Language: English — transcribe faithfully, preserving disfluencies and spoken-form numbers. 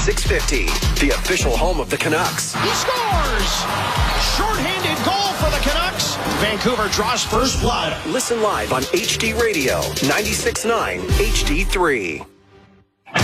six fifty, the official home of the Canucks. He scores! Short-handed goal for the Canucks. Vancouver draws first blood. Listen live on H D Radio, ninety-six point nine H D three.